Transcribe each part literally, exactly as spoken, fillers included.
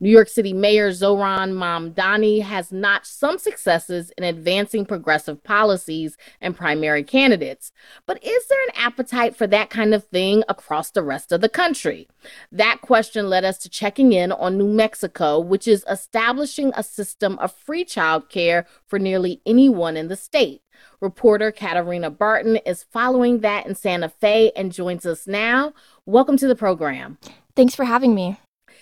New York City Mayor Zohran Mamdani has notched some successes in advancing progressive policies and primary candidates. But is there an appetite for that kind of thing across the rest of the country? That question led us to checking in on New Mexico, which is establishing a system of free childcare for nearly anyone in the state. Reporter Katarina Barton is following that in Santa Fe and joins us now. Welcome to the program. Thanks for having me.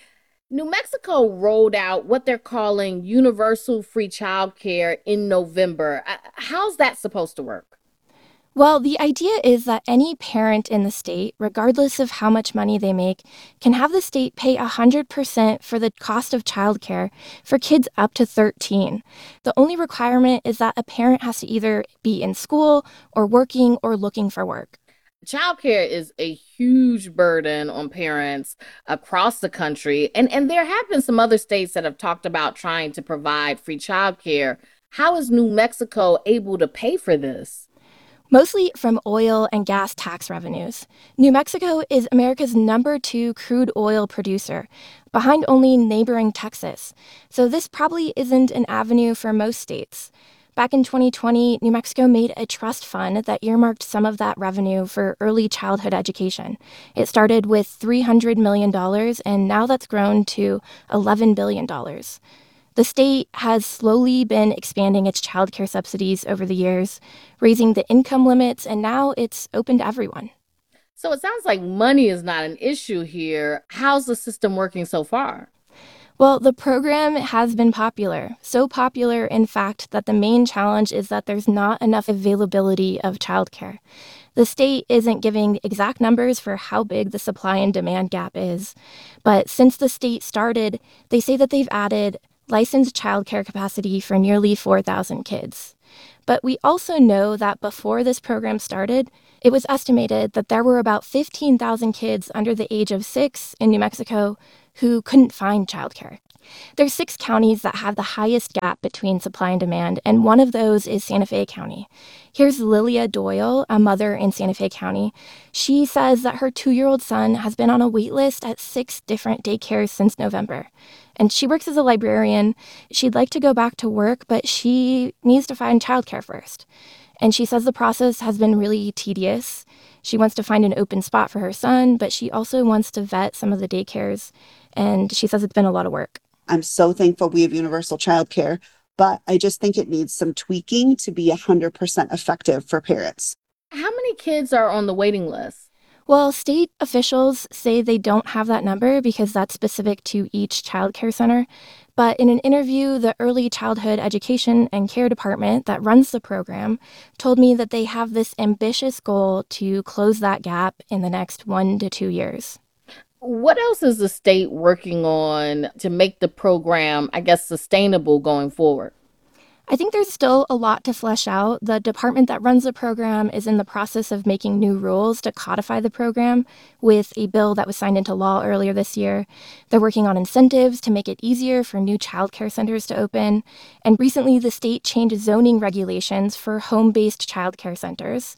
New Mexico rolled out what they're calling universal free childcare in November. How's that supposed to work? Well, the idea is that any parent in the state, regardless of how much money they make, can have the state pay one hundred percent for the cost of childcare for kids up to thirteen. The only requirement is that a parent has to either be in school or working or looking for work. Childcare is a huge burden on parents across the country, and, and there have been some other states that have talked about trying to provide free childcare. How is New Mexico able to pay for this? Mostly from oil and gas tax revenues. New Mexico is America's number two crude oil producer, behind only neighboring Texas. So this probably isn't an avenue for most states. Back in twenty twenty, New Mexico made a trust fund that earmarked some of that revenue for early childhood education. It started with three hundred million dollars, and now that's grown to eleven billion dollars. The state has slowly been expanding its childcare subsidies over the years, raising the income limits, and now it's open to everyone. So it sounds like money is not an issue here. How's the system working so far? Well, the program has been popular. So popular, in fact, that the main challenge is that there's not enough availability of childcare. The state isn't giving exact numbers for how big the supply and demand gap is. But since the state started, they say that they've added licensed childcare capacity for nearly four thousand kids. But we also know that before this program started, it was estimated that there were about fifteen thousand kids under the age of six in New Mexico who couldn't find childcare. There's six counties that have the highest gap between supply and demand, and one of those is Santa Fe County. Here's Lilia Doyle, a mother in Santa Fe County. She says that her two-year-old son has been on a wait list at six different daycares since November. And she works as a librarian. She'd like to go back to work, but she needs to find childcare first. And she says the process has been really tedious. She wants to find an open spot for her son, but she also wants to vet some of the daycares. And she says it's been a lot of work. I'm so thankful we have universal childcare, but I just think it needs some tweaking to be one hundred percent effective for parents. How many kids are on the waiting list? Well, state officials say they don't have that number because that's specific to each child care center. But in an interview, the Early Childhood Education and Care Department that runs the program told me that they have this ambitious goal to close that gap in the next one to two years. What else is the state working on to make the program, I guess, sustainable going forward? I think there's still a lot to flesh out. The department that runs the program is in the process of making new rules to codify the program with a bill that was signed into law earlier this year. They're working on incentives to make it easier for new child care centers to open. And recently, the state changed zoning regulations for home-based child care centers.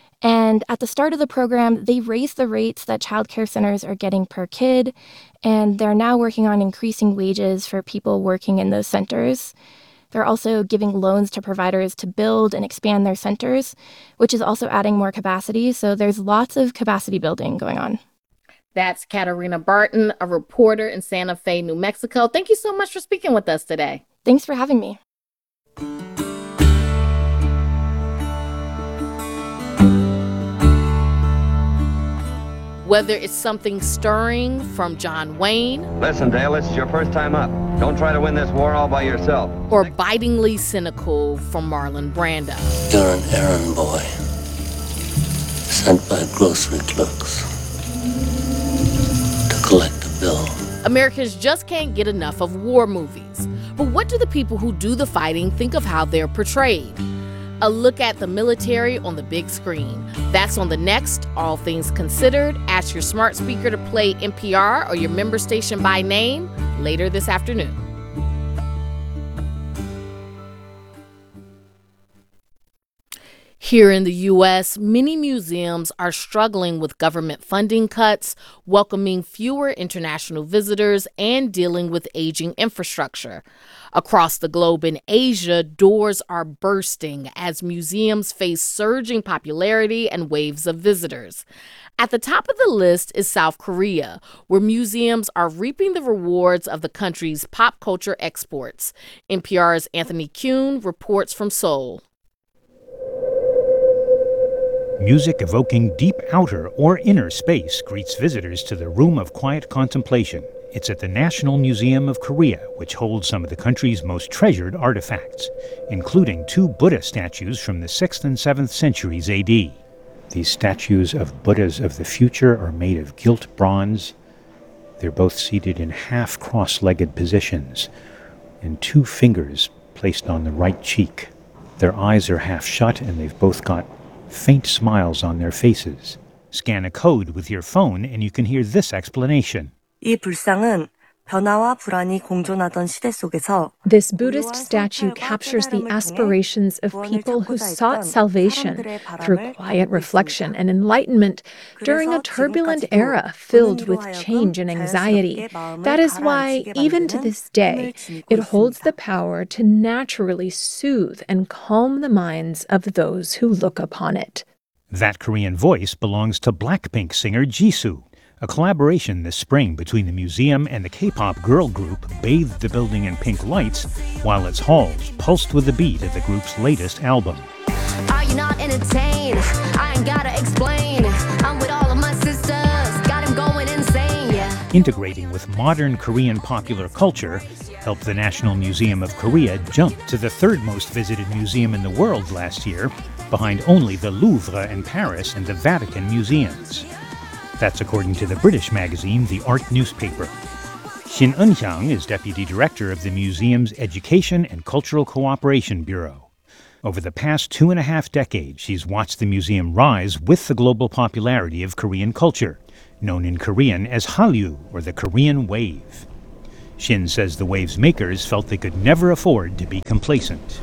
And at the start of the program, they raised the rates that child care centers are getting per kid, and they're now working on increasing wages for people working in those centers. They're also giving loans to providers to build and expand their centers, which is also adding more capacity. So there's lots of capacity building going on. That's Katarina Barton, a reporter in Santa Fe, New Mexico. Thank you so much for speaking with us today. Thanks for having me. Whether it's something stirring from John Wayne. Listen, Dale, this is your first time up. Don't try to win this war all by yourself. Or bitingly cynical from Marlon Brando. You're an errand boy, sent by grocery clerks to collect a bill. Americans just can't get enough of war movies. But what do the people who do the fighting think of how they're portrayed? A look at the military on the big screen. That's on the next All Things Considered. Ask your smart speaker to play N P R or your member station by name later this afternoon. Here in the U S, many museums are struggling with government funding cuts, welcoming fewer international visitors, and dealing with aging infrastructure. Across the globe in Asia, doors are bursting as museums face surging popularity and waves of visitors. At the top of the list is South Korea, where museums are reaping the rewards of the country's pop culture exports. N P R's Anthony Kuhn reports from Seoul. Music evoking deep outer or inner space greets visitors to the Room of Quiet Contemplation. It's at the National Museum of Korea, which holds some of the country's most treasured artifacts, including two Buddha statues from the sixth and seventh centuries A D. These statues of Buddhas of the future are made of gilt bronze. They're both seated in half cross-legged positions, and two fingers placed on the right cheek. Their eyes are half shut, and they've both got faint smiles on their faces. Scan a code with your phone and you can hear this explanation. 이 불상은 변화와 불안이 공존하던 시대 속에서 This Buddhist statue captures the aspirations of people who sought salvation through quiet reflection and enlightenment during a turbulent era filled with change and anxiety. That is why, even to this day, it holds the power to naturally soothe and calm the minds of those who look upon it. That Korean voice belongs to Blackpink singer Jisoo. A collaboration this spring between the museum and the K-pop girl group bathed the building in pink lights, while its halls pulsed with the beat of the group's latest album. Are you not entertained? I ain't gotta explain. I'm with all of my sisters, got him going insane, yeah. Integrating with modern Korean popular culture helped the National Museum of Korea jump to the third most visited museum in the world last year, behind only the Louvre in Paris and the Vatican museums. That's according to the British magazine, The Art Newspaper. Shin Eun-hyang is deputy director of the museum's Education and Cultural Cooperation Bureau. Over the past two and a half decades, she's watched the museum rise with the global popularity of Korean culture, known in Korean as Hallyu, or the Korean Wave. Shin says the wave's makers felt they could never afford to be complacent.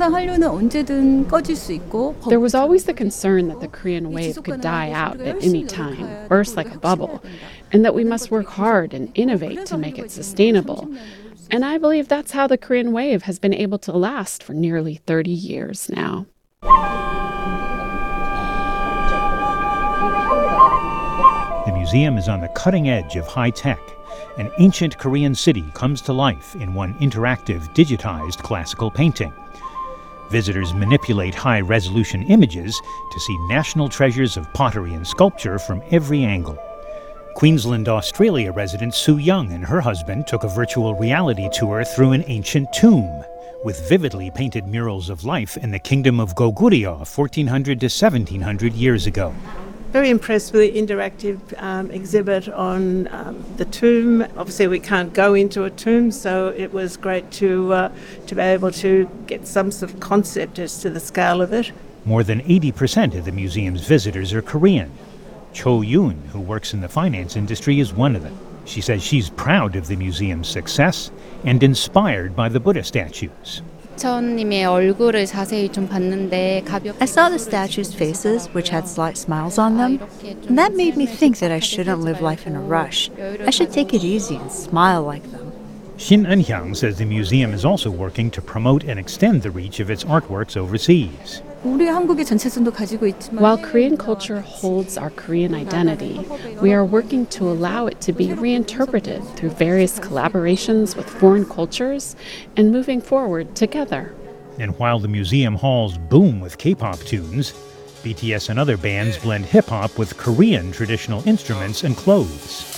There was always the concern that the Korean wave could die out at any time, burst like a bubble, and that we must work hard and innovate to make it sustainable. And I believe that's how the Korean wave has been able to last for nearly thirty years now. The museum is on the cutting edge of high tech. An ancient Korean city comes to life in one interactive, digitized classical painting. Visitors manipulate high-resolution images to see national treasures of pottery and sculpture from every angle. Queensland, Australia resident Sue Young and her husband took a virtual reality tour through an ancient tomb with vividly painted murals of life in the kingdom of Goguryeo fourteen hundred to seventeen hundred years ago. Very impressed with the interactive um, exhibit on um, the tomb. Obviously, we can't go into a tomb, so it was great to uh, to be able to get some sort of concept as to the scale of it. More than eighty percent of the museum's visitors are Korean. Cho Yoon, who works in the finance industry, is one of them. She says she's proud of the museum's success and inspired by the Buddha statues. I saw the statues' faces, which had slight smiles on them, and that made me think that I shouldn't live life in a rush. I should take it easy and smile like them. Shin Eun-hyang says the museum is also working to promote and extend the reach of its artworks overseas. While Korean culture holds our Korean identity, we are working to allow it to be reinterpreted through various collaborations with foreign cultures and moving forward together. And while the museum halls boom with K-pop tunes, B T S and other bands blend hip-hop with Korean traditional instruments and clothes.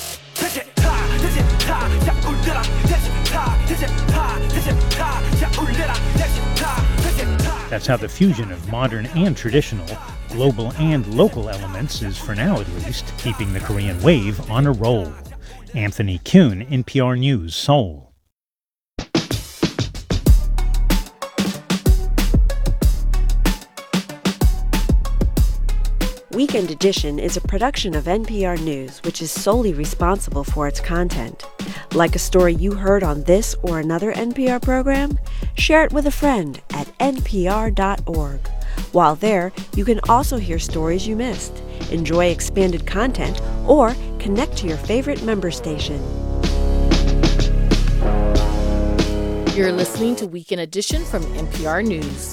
That's how the fusion of modern and traditional, global and local elements is, for now at least, keeping the Korean wave on a roll. Anthony Kuhn, N P R News, Seoul. Weekend Edition is a production of N P R News, which is solely responsible for its content. Like a story you heard on this or another N P R program? Share it with a friend at N P R dot org. While there, you can also hear stories you missed, enjoy expanded content, or connect to your favorite member station. You're listening to Weekend Edition from N P R News.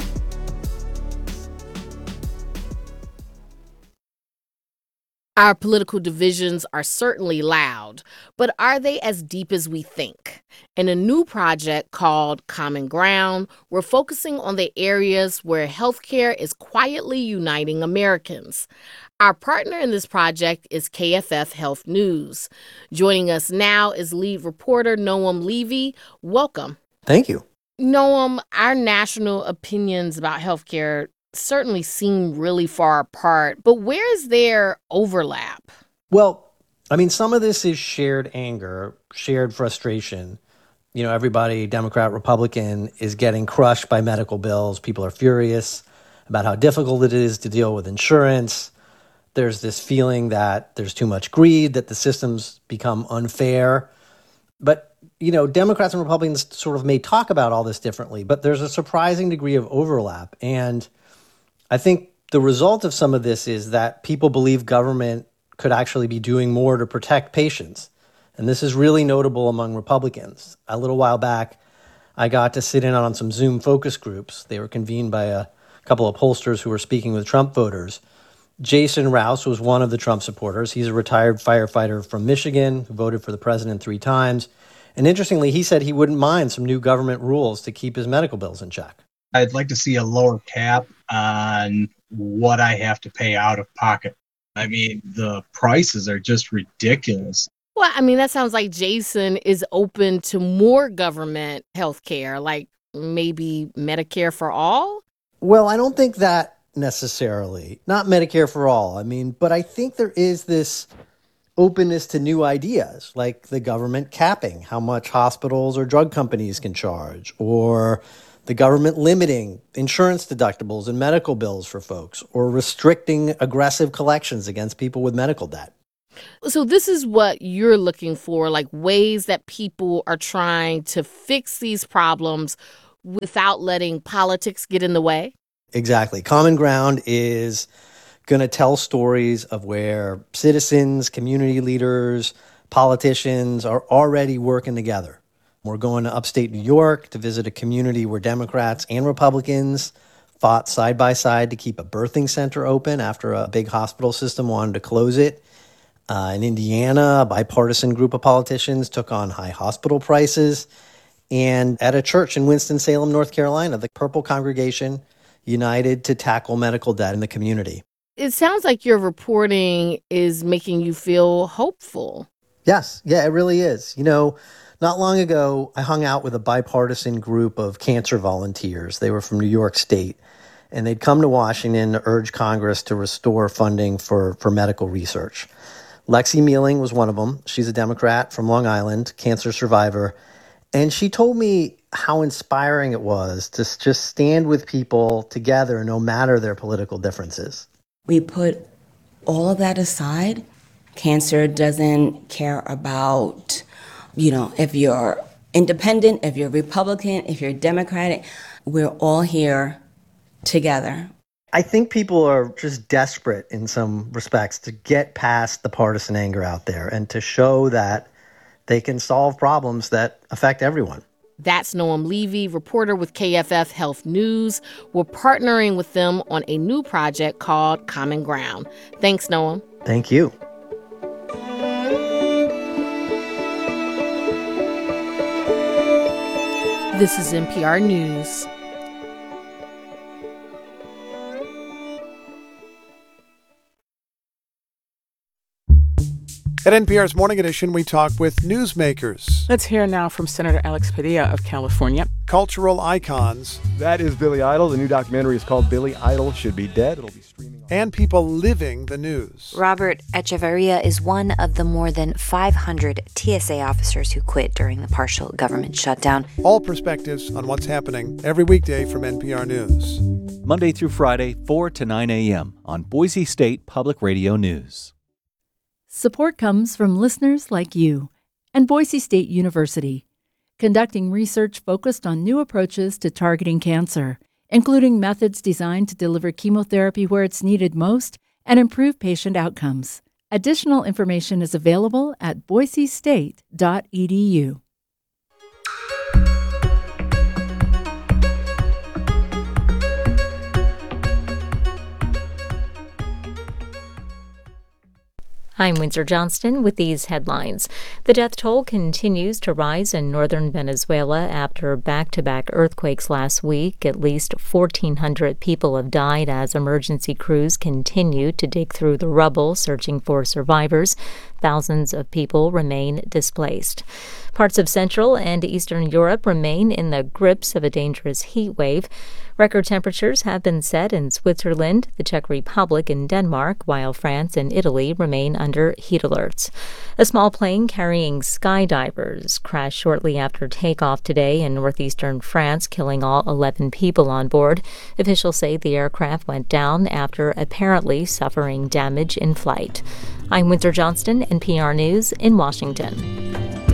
Our political divisions are certainly loud, but are they as deep as we think? In a new project called Common Ground, we're focusing on the areas where healthcare is quietly uniting Americans. Our partner in this project is K F F Health News. Joining us now is lead reporter Noam Levy. Welcome. Thank you. Noam, our national opinions about healthcare certainly seem really far apart, but where is there overlap? Well, I mean, some of this is shared anger, shared frustration. You know, everybody, Democrat, Republican, is getting crushed by medical bills. People are furious about how difficult it is to deal with insurance. There's this feeling that there's too much greed, that the system's become unfair. But, you know, Democrats and Republicans sort of may talk about all this differently, but there's a surprising degree of overlap. And I think the result of some of this is that people believe government could actually be doing more to protect patients. And this is really notable among Republicans. A little while back, I got to sit in on some Zoom focus groups. They were convened by a couple of pollsters who were speaking with Trump voters. Jason Rouse was one of the Trump supporters. He's a retired firefighter from Michigan who voted for the president three times. And interestingly, he said he wouldn't mind some new government rules to keep his medical bills in check. I'd like to see a lower cap on what I have to pay out of pocket. I mean, the prices are just ridiculous. Well, I mean, that sounds like Jason is open to more government health care, like maybe Medicare for all? Well, I don't think that necessarily. Not Medicare for all. I mean, but I think there is this openness to new ideas, like the government capping how much hospitals or drug companies can charge, or the government limiting insurance deductibles and medical bills for folks, or restricting aggressive collections against people with medical debt. So this is what you're looking for, like ways that people are trying to fix these problems without letting politics get in the way? Exactly. Common Ground is going to tell stories of where citizens, community leaders, politicians are already working together. We're going to upstate New York to visit a community where Democrats and Republicans fought side by side to keep a birthing center open after a big hospital system wanted to close it. Uh, in Indiana, a bipartisan group of politicians took on high hospital prices. And at a church in Winston-Salem, North Carolina, the Purple Congregation united to tackle medical debt in the community. It sounds like your reporting is making you feel hopeful. Yes, yeah, it really is. You know, not long ago, I hung out with a bipartisan group of cancer volunteers. They were from New York State, and they'd come to Washington to urge Congress to restore funding for, for medical research. Lexi Mealing was one of them. She's a Democrat from Long Island, cancer survivor. And she told me how inspiring it was to just stand with people together no matter their political differences. We put all of that aside. Cancer doesn't care about, you know, if you're independent, if you're Republican, if you're Democratic. We're all here together. I think people are just desperate in some respects to get past the partisan anger out there and to show that they can solve problems that affect everyone. That's Noam Levy, reporter with K F F Health News. We're partnering with them on a new project called Common Ground. Thanks, Noam. Thank you. This is N P R News. At N P R's Morning Edition, we talk with newsmakers. Let's hear now from Senator Alex Padilla of California. Cultural icons. That is Billy Idol. The new documentary is called Billy Idol Should Be Dead. It'll be streaming. And people living the news. Robert Echeverria is one of the more than five hundred T S A officers who quit during the partial government shutdown. All perspectives on what's happening every weekday from N P R News. Monday through Friday, four to nine a.m. on Boise State Public Radio News. Support comes from listeners like you and Boise State University, conducting research focused on new approaches to targeting cancer, including methods designed to deliver chemotherapy where it's needed most and improve patient outcomes. Additional information is available at boise state dot e d u. I'm Windsor Johnston with these headlines. The death toll continues to rise in northern Venezuela after back-to-back earthquakes last week. At least fourteen hundred people have died as emergency crews continue to dig through the rubble, searching for survivors. Thousands of people remain displaced. Parts of Central and Eastern Europe remain in the grips of a dangerous heat wave. Record temperatures have been set in Switzerland, the Czech Republic, and Denmark, while France and Italy remain under heat alerts. A small plane carrying skydivers crashed shortly after takeoff today in northeastern France, killing all eleven people on board. Officials say the aircraft went down after apparently suffering damage in flight. I'm Windsor Johnston, N P R News in Washington.